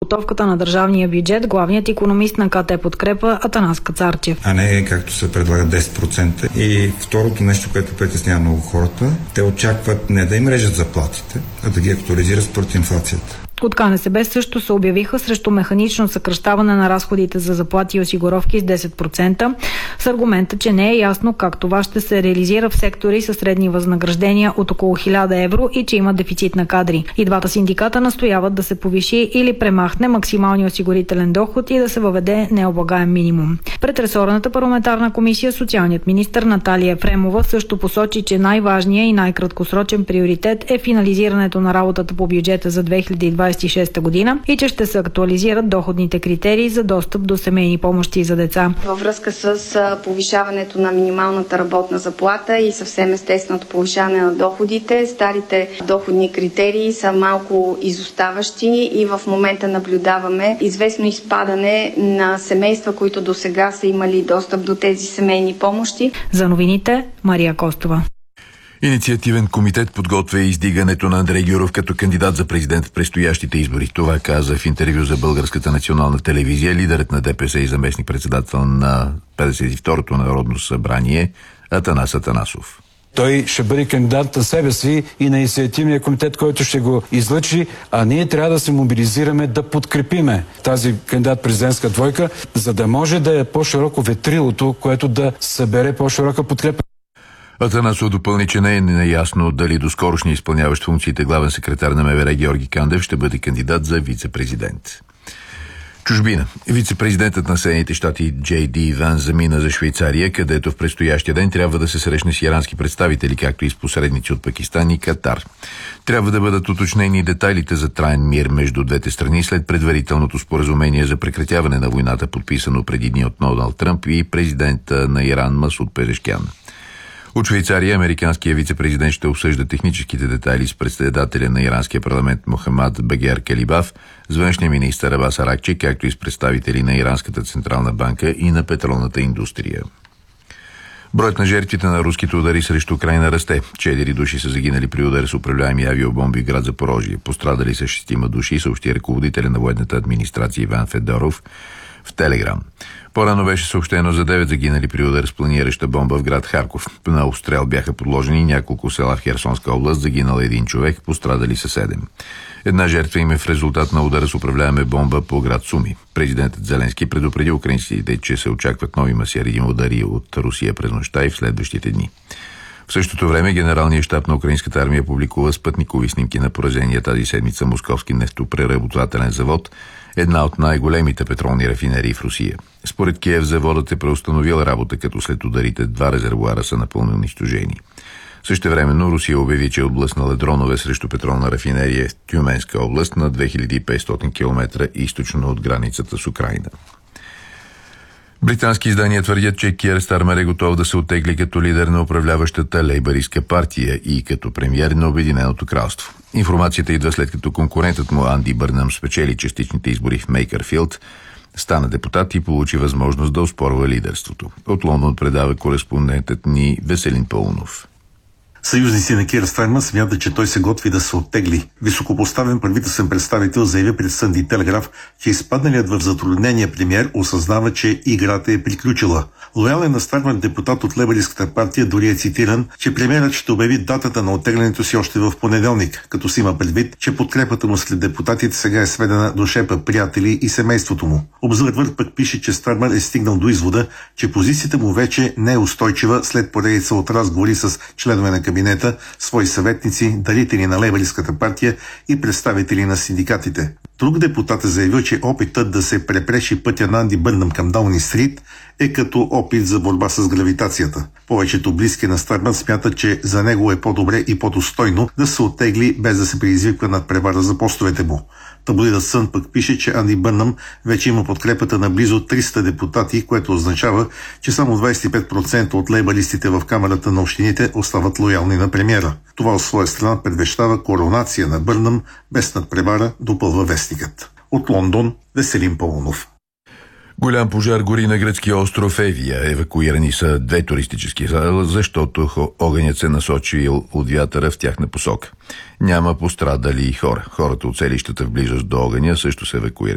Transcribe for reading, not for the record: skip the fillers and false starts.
подготовката на държавния бюджет главният икономист на КТ Подкрепа Атанас Кацарчев. А не както се предлага 10%. И второто нещо, което притеснява много хората, те очакват не да им режат заплатите, а да ги актуализират според инфлацията. От КНСБ също се обявиха срещу механично съкращаване на разходите за заплати и осигуровки с 10%, с аргумента, че не е ясно как това ще се реализира в сектори със средни възнаграждения от около 1000 евро и че има дефицит на кадри. И двата синдиката настояват да се повиши или премахне максималния осигурителен доход и да се въведе необлагаем минимум. Пред ресорната парламентарна комисия социалният министър Наталия Ефремова също посочи, че най-важният и най-краткосрочен приоритет е финализирането на работата по бюджета за 2026 година и че ще се актуализират доходните критерии за достъп до семейни помощи за деца. Във връзка с повишаването на минималната работна заплата и съвсем естественото повишаване на доходите, старите доходни критерии са малко изоставащи и в момента наблюдаваме известно изпадане на семейства, които досега са имали достъп до тези семейни помощи. За новините Мария Костова. Инициативен комитет подготвя издигането на Андрей Гюров като кандидат за президент в предстоящите избори. Това каза в интервю за Българската национална телевизия лидерът на ДПС и заместник-председател на 52-то Народно събрание Атанас Атанасов. Той ще бъде кандидат на себе си и на инициативния комитет, който ще го излъчи, а ние трябва да се мобилизираме да подкрепиме тази кандидат-президентска двойка, за да може да е по-широко ветрилото, което да събере по-широка подкрепа. Атанасов допълни, че не е неясно дали доскорошния изпълняващ функциите главен секретар на МВР Георги Кандев ще бъде кандидат за вице-президент. Чужбина. Вице-президентът на Съединените щати Джей Ди Ван замина за Швейцария, където в предстоящия ден трябва да се срещне с ирански представители, както и с посредници от Пакистан и Катар. Трябва да бъдат уточнени детайлите за траен мир между двете страни след предварителното споразумение за прекратяване на войната, подписано преди дни от Доналд Тръмп и президента на Иран Масуд Пезешкян. От Швейцария американският вице-президент ще обсъжда техническите детайли с председателя на иранския парламент Мохамад Багер Калибаф, с външния министър Абас Аракчи, както и с представители на Иранската централна банка и на петролната индустрия. Броят на жертвите на руските удари срещу Украйна расте. 4 души са загинали при удар с управляеми авиобомби в град Запорожие. Пострадали са 6 души, съобщи ръководителя на военната администрация Иван Федоров в Телеграм. По-рано беше съобщено за 9 загинали при удар с планираща бомба в град Харков. На обстрел бяха подложени няколко села в Херсонска област, загинал 1 човек, пострадали са 7. Една жертва им е в резултат на удара с управляема бомба по град Суми. Президентът Зеленски предупреди украинците, че се очакват нови масирани удари от Русия през нощта и в следващите дни. В същото време Генералният щаб на украинската армия публикува спътникови снимки на поразения тази седмица Московски нефтопреработвателен завод, една от най-големите петролни рафинерии в Русия. Според Киев заводът е преустановил работа, като след ударите 2 резервоара са напълно унищожени. Същевременно Русия обяви, че е отблъснала дронове срещу петролна рафинерия в Тюменска област на 2500 км източно от границата с Украйна. Британски издания твърдят, че Киер Стармер е готов да се оттегли като лидер на управляващата лейбъристка партия и като премиер на Обединеното кралство. Информацията идва след като конкурентът му Анди Бърнъм спечели частичните избори в Мейкърфилд, стана депутат и получи възможност да оспорва лидерството. От Лондон предава кореспондентът ни Веселин Паунов. Съюзници на Киер Стармер смятат, че той се готви да се оттегли. Високопоставен правителствен представител заяви пред Сънди Телеграф, че изпадналият в затруднение премиер осъзнава, че играта е приключила. Лоялен на Стармер депутат от лейбъристската партия дори е цитиран, че премиерът ще обяви датата на оттеглянето си още в понеделник, като си има предвид, че подкрепата му след депутатите сега е сведена до шепа приятели и семейството му. Обзървър пък пише, че Стармер е стигнал до извода, че позицията му вече не е устойчива след поредица от разговори с членове на кабинета, свои съветници, дарители на лейбъристската партия и представители на синдикатите. Друг депутат е заявил, че опитът да се препреши пътя на Анди Бърнъм към Дауни Стрит е като опит за борба с гравитацията. Повечето близки на Стармер смятат, че за него е по-добре и по-достойно да се оттегли без да се предизвиква надпревара за постовете му. Таблоидът Сън пък пише, че Анди Бърнъм вече има подкрепата на близо 300 депутати, което означава, че само 25% от лейбъристите в Камерата на общините остават лоялни на премиера. Това от своя страна предвещава коронация на Бърнъм без надпревара, допълва вестникът. От Лондон Веселин Паунов. Голям пожар гори на гръцкия остров Евия. Евакуирани са 2 туристически села, защото огънят се насочил от вятъра в тяхна посока. Няма пострадали хора. Хората от селищата в близост до огъня също са евакуирани.